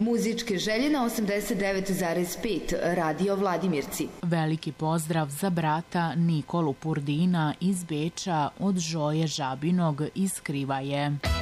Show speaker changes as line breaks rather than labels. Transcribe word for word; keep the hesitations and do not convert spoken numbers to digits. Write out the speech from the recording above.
Muzičke želje na osamdeset devet zarez pet Radio Vladimirci.
Veliki pozdrav za brata Nikolu Purdina iz Beča od Žoje Žabinog iz Krivaje.